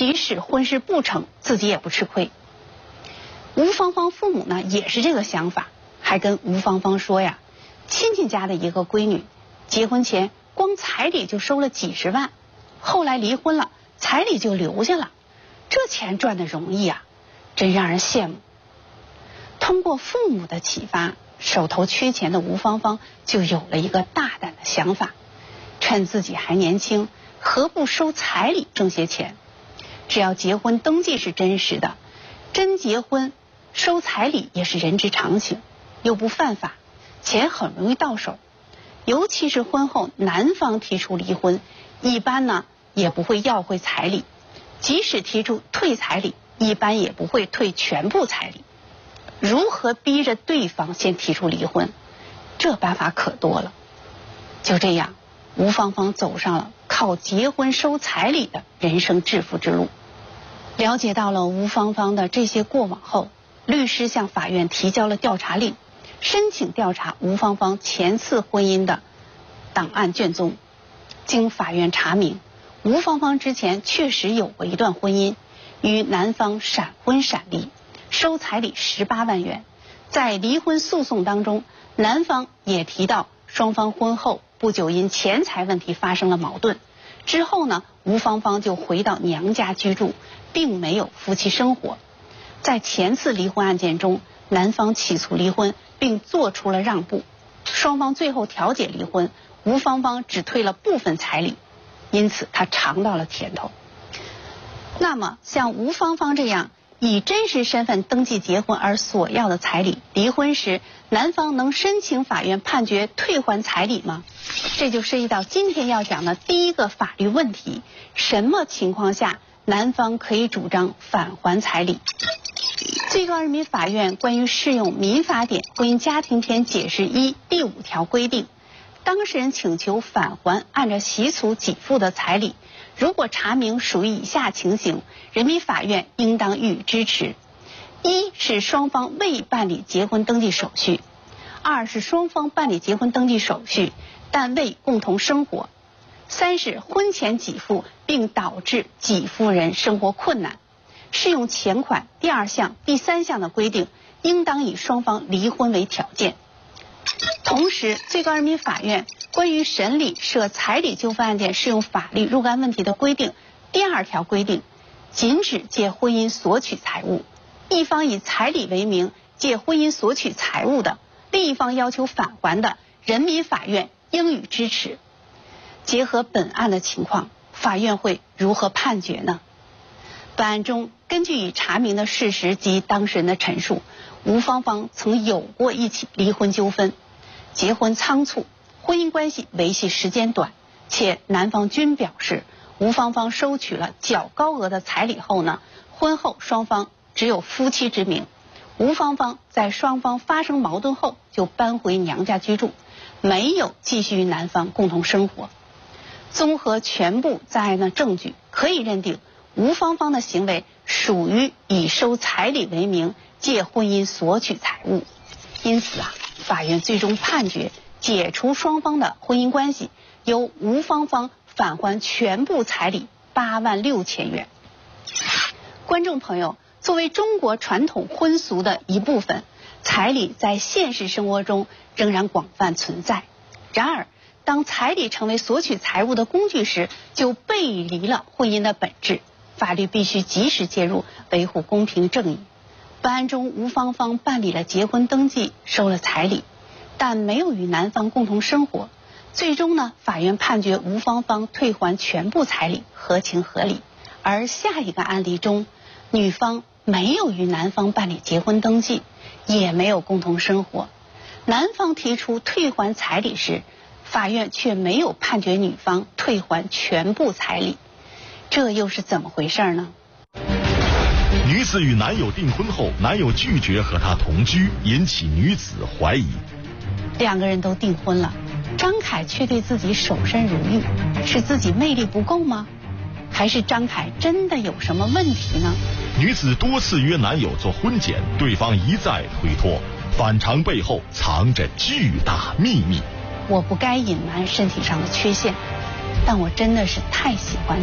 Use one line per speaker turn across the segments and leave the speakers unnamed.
即使婚事不成，自己也不吃亏。吴芳芳父母呢也是这个想法，还跟吴芳芳说呀，亲戚家的一个闺女，结婚前光彩礼就收了几十万，后来离婚了，彩礼就留下了，这钱赚得容易啊，真让人羡慕。通过父母的启发，手头缺钱的吴芳芳就有了一个大胆的想法，趁自己还年轻，何不收彩礼挣些钱？只要结婚登记是真实的，真结婚收彩礼也是人之常情，又不犯法，钱很容易到手。尤其是婚后男方提出离婚，一般呢也不会要回彩礼，即使提出退彩礼，一般也不会退全部彩礼。如何逼着对方先提出离婚？这办法可多了。就这样，吴芳芳走上了靠结婚收彩礼的人生致富之路。了解到了吴芳芳的这些过往后，律师向法院提交了调查令，申请调查吴芳芳前次婚姻的档案卷宗。经法院查明，吴芳芳之前确实有过一段婚姻，与男方闪婚闪离，收彩礼18万元。在离婚诉讼当中，男方也提到双方婚后不久因钱财问题发生了矛盾，之后呢，吴芳芳就回到娘家居住，并没有夫妻生活。在前次离婚案件中，男方起诉离婚并做出了让步，双方最后调解离婚，吴芳芳只退了部分彩礼，因此她尝到了甜头。那么像吴芳芳这样以真实身份登记结婚而索要的彩礼，离婚时男方能申请法院判决退还彩礼吗？这就涉及到今天要讲的第一个法律问题：什么情况下男方可以主张返还彩礼？最高人民法院关于适用民法典婚姻家庭篇解释1第5条规定，当事人请求返还按照习俗给付的彩礼，如果查明属于以下情形，人民法院应当予以支持：一是双方未办理结婚登记手续；二是双方办理结婚登记手续但未共同生活；三是婚前给付并导致给付人生活困难。适用前款第2项、第3项的规定，应当以双方离婚为条件。同时，最高人民法院关于审理涉彩礼纠纷案件适用法律若干问题的规定第2条规定，禁止借婚姻索取财物，一方以彩礼为名借婚姻索取财物的，另一方要求返还的，人民法院应予支持。结合本案的情况，法院会如何判决呢？本案中，根据已查明的事实及当事人的陈述，吴芳芳曾有过一起离婚纠纷，结婚仓促，婚姻关系维系时间短，且男方均表示，吴芳芳收取了较高额的彩礼后呢，婚后双方只有夫妻之名。吴芳芳在双方发生矛盾后就搬回娘家居住，没有继续与男方共同生活。综合全部在案的证据，可以认定吴芳芳的行为属于以收彩礼为名借婚姻索取财物，因此法院最终判决解除双方的婚姻关系，由吴芳芳返还全部彩礼8万6千元。观众朋友，作为中国传统婚俗的一部分，彩礼在现实生活中仍然广泛存在。然而，当彩礼成为索取财物的工具时，就背离了婚姻的本质。法律必须及时介入，维护公平正义。本案中，吴芳芳办理了结婚登记，收了彩礼，但没有与男方共同生活。最终呢，法院判决吴芳芳退还全部彩礼，合情合理。而下一个案例中，女方没有与男方办理结婚登记，也没有共同生活。男方提出退还彩礼时，法院却没有判决女方退还全部彩礼。这又是怎么回事呢？
女子与男友订婚后，男友拒绝和她同居，引起女子怀疑。
两个人都订婚了，张凯却对自己守身如玉，是自己魅力不够吗？还是张凯真的有什么问题呢？
女子多次约男友做婚检，对方一再推脱，反常背后藏着巨大秘密。
我不该隐瞒身体上的缺陷，但我真的是太喜欢你了。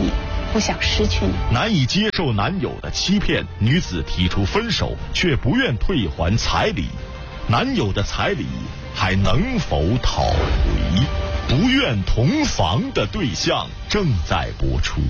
不想失去你。
难以接受男友的欺骗，女子提出分手，却不愿退还彩礼。男友的彩礼还能否讨回？不愿同房的对象正在播出。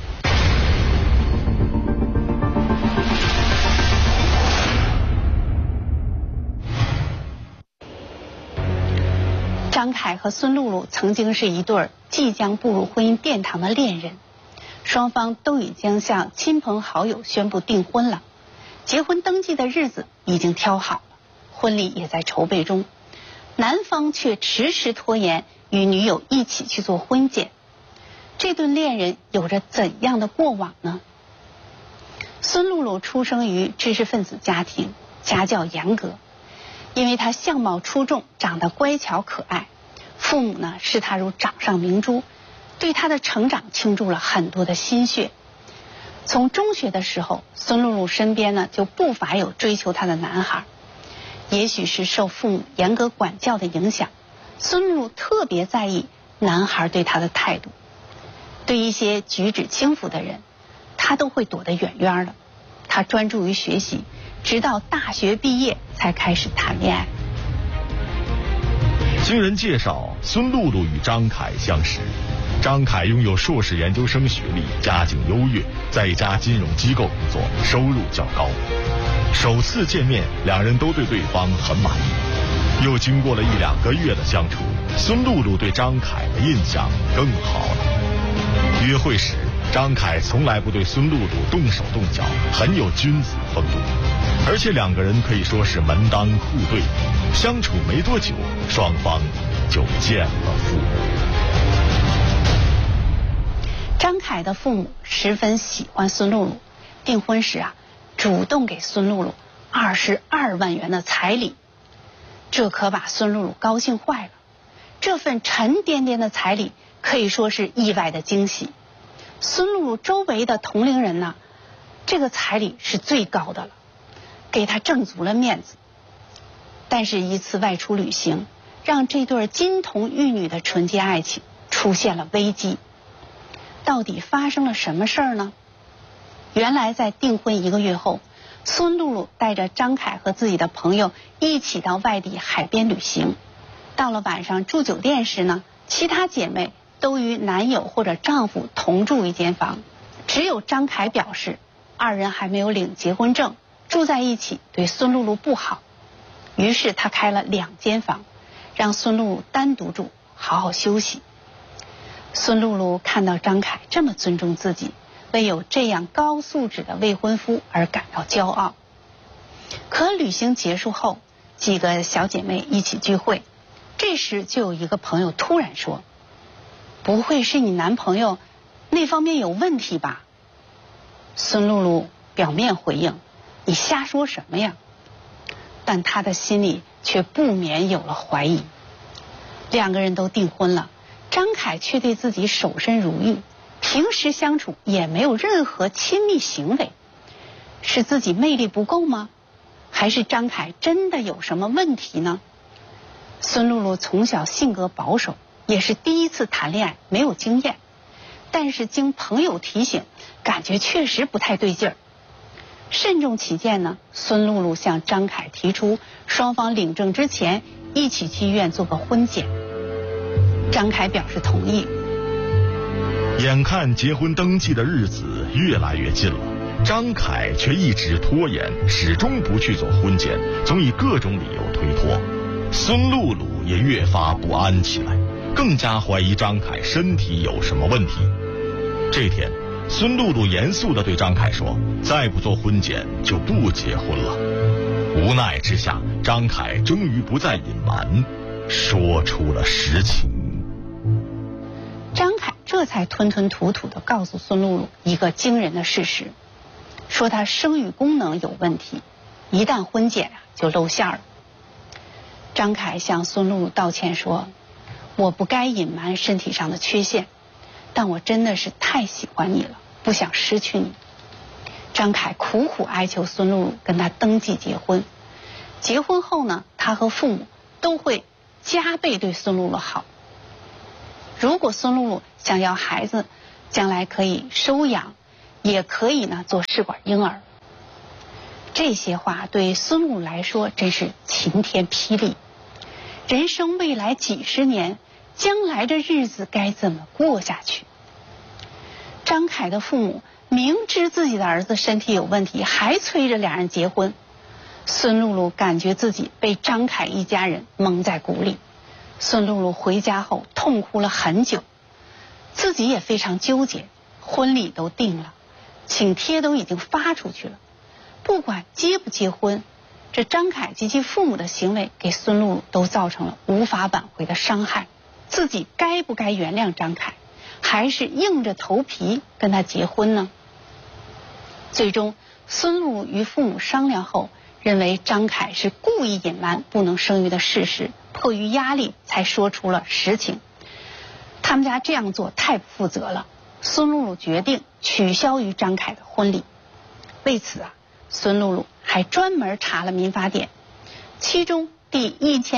张凯和孙露露曾经是一对即将步入婚姻殿堂的恋人，双方都已经向亲朋好友宣布订婚了，结婚登记的日子已经挑好了，婚礼也在筹备中。男方却迟迟拖延与女友一起去做婚检，这对恋人有着怎样的过往呢？孙露露出生于知识分子家庭，家教严格，因为她相貌出众，长得乖巧可爱，父母呢视她如掌上明珠，对她的成长倾注了很多的心血。从中学的时候，孙露露身边呢就不乏有追求她的男孩。也许是受父母严格管教的影响，孙露露特别在意男孩对她的态度。对一些举止轻浮的人，她都会躲得远远的。她专注于学习，直到大学毕业才开始谈恋爱。
经人介绍，孙露露与张凯相识。张凯拥有硕士研究生学历，家境优越，在一家金融机构工作，收入较高。首次见面，两人都对对方很满意。又经过了1-2个月的相处，孙露露对张凯的印象更好了。约会时，张凯从来不对孙露露动手动脚，很有君子风度。而且两个人可以说是门当户对，相处没多久，双方就见了父母。
张凯的父母十分喜欢孙露露，订婚时主动给孙露露22万元的彩礼，这可把孙露露高兴坏了。这份沉甸甸的彩礼可以说是意外的惊喜。孙露露周围的同龄人呢，这个彩礼是最高的了，给她挣足了面子。但是一次外出旅行，让这对金童玉女的纯洁爱情出现了危机。到底发生了什么事儿呢？原来在订婚1个月后，孙露露带着张凯和自己的朋友一起到外地海边旅行。到了晚上住酒店时呢，其他姐妹都与男友或者丈夫同住一间房，只有张凯表示2人还没有领结婚证，住在一起对孙露露不好。于是他开了2间房，让孙露露单独住，好好休息。孙露露看到张凯这么尊重自己，为有这样高素质的未婚夫而感到骄傲。可旅行结束后，几个小姐妹一起聚会，这时就有一个朋友突然说：“不会是你男朋友那方面有问题吧？”孙露露表面回应：“你瞎说什么呀？”但她的心里却不免有了怀疑。2个人都订婚了，张凯却对自己守身如玉，平时相处也没有任何亲密行为，是自己魅力不够吗？还是张凯真的有什么问题呢？孙露露从小性格保守，也是第一次谈恋爱，没有经验，但是经朋友提醒，感觉确实不太对劲儿。慎重起见呢，孙露露向张凯提出双方领证之前一起去医院做个婚检。张凯表示同意。
眼看结婚登记的日子越来越近了，张凯却一直拖延，始终不去做婚检，总以各种理由推脱。孙露露也越发不安起来，更加怀疑张凯身体有什么问题。这天，孙露露严肃地对张凯说：“再不做婚检就不结婚了。”无奈之下，张凯终于不再隐瞒，说出了实情。
张凯这才吞吞吐吐地告诉孙露露一个惊人的事实，说她生育功能有问题，一旦婚检就露馅了。张凯向孙露露道歉说：“我不该隐瞒身体上的缺陷，但我真的是太喜欢你了，不想失去你。”张凯苦苦哀求孙露露跟他登记结婚。结婚后呢，他和父母都会加倍对孙露露好。如果孙露露想要孩子， 将来可以收养，也可以呢做试管婴儿。这些话对孙露露来说真是晴天霹雳。人生未来几十年，将来的日子该怎么过下去？张凯的父母明知自己的儿子身体有问题，还催着两人结婚。孙露露感觉自己被张凯一家人蒙在鼓里。孙露露回家后痛哭了很久，自己也非常纠结。婚礼都定了，请帖都已经发出去了，不管结不结婚，这张凯及其父母的行为给孙露露都造成了无法挽回的伤害。自己该不该原谅张凯，还是硬着头皮跟他结婚呢？最终孙露露与父母商量后，认为张凯是故意隐瞒不能生育的事实，迫于压力才说出了实情。他们家这样做太不负责了，孙露露决定取消与张凯的婚礼。为此孙露露还专门查了民法典，其中第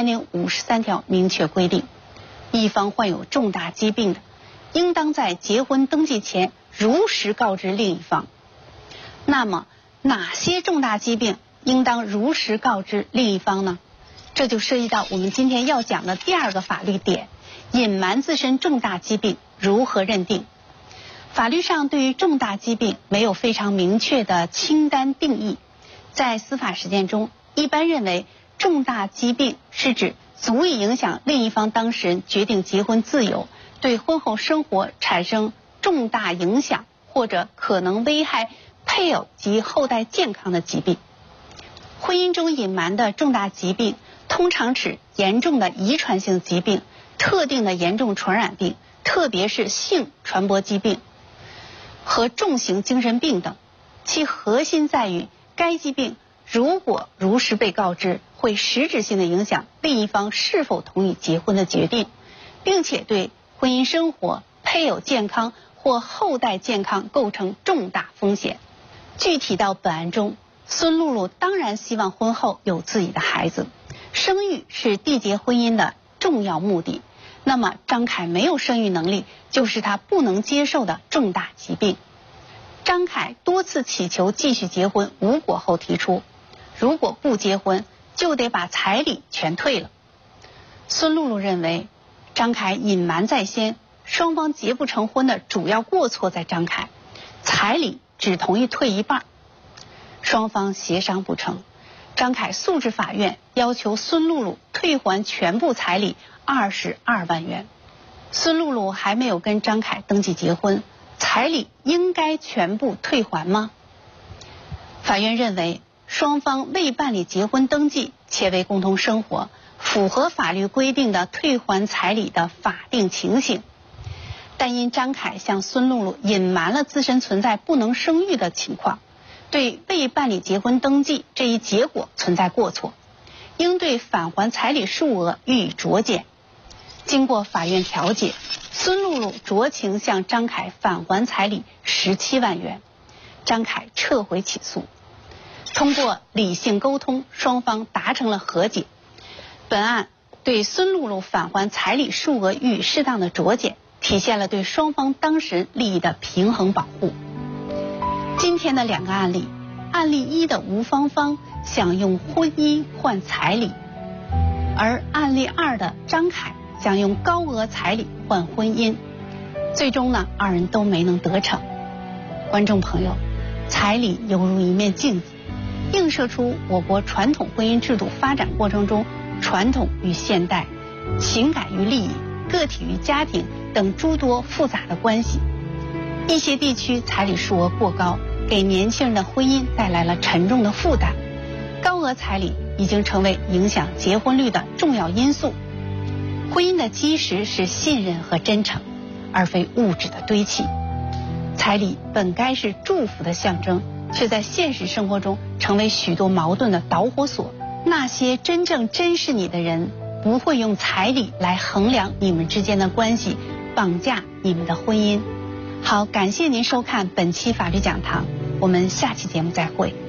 1053条明确规定，一方患有重大疾病的，应当在结婚登记前如实告知另一方。那么哪些重大疾病应当如实告知另一方呢？这就涉及到我们今天要讲的第二个法律点，隐瞒自身重大疾病如何认定。法律上对于重大疾病没有非常明确的清单定义，在司法实践中一般认为，重大疾病是指足以影响另一方当事人决定结婚自由，对婚后生活产生重大影响，或者可能危害配偶及后代健康的疾病。婚姻中隐瞒的重大疾病通常指严重的遗传性疾病、特定的严重传染病，特别是性传播疾病和重型精神病等。其核心在于该疾病如果如实被告知，会实质性的影响另一方是否同意结婚的决定，并且对婚姻生活、配偶健康或后代健康构成重大风险。具体到本案中，孙露露当然希望婚后有自己的孩子，生育是缔结婚姻的重要目的。那么张凯没有生育能力，就是他不能接受的重大疾病。张凯多次祈求继续结婚无果后提出，如果不结婚就得把彩礼全退了。孙露露认为张凯隐瞒在先，双方结不成婚的主要过错在张凯，彩礼只同意退一半。双方协商不成，张凯诉至法院，要求孙露露退还全部彩礼22万元。孙露露还没有跟张凯登记结婚，彩礼应该全部退还吗？法院认为双方未办理结婚登记且未共同生活，符合法律规定的退还彩礼的法定情形。但因张凯向孙露露隐瞒了自身存在不能生育的情况，对未办理结婚登记这一结果存在过错，应对返还彩礼数额予以酌减。经过法院调解，孙露露酌情向张凯返还彩礼17万元，张凯撤回起诉。通过理性沟通，双方达成了和解。本案对孙露露返还彩礼数额予以适当的酌减，体现了对双方当事人利益的平衡保护。今天的两个案例，案例1的吴芳芳想用婚姻换彩礼，而案例2的张凯想用高额彩礼换婚姻，最终呢，2人都没能得逞。观众朋友，彩礼犹如一面镜子，映射出我国传统婚姻制度发展过程中传统与现代、情感与利益、个体与家庭等诸多复杂的关系。一些地区彩礼数额过高，给年轻人的婚姻带来了沉重的负担。高额彩礼已经成为影响结婚率的重要因素。婚姻的基石是信任和真诚，而非物质的堆砌。彩礼本该是祝福的象征，却在现实生活中成为许多矛盾的导火索。那些真正珍视你的人，不会用彩礼来衡量你们之间的关系，绑架你们的婚姻。好，感谢您收看本期法律讲堂，我们下期节目再会。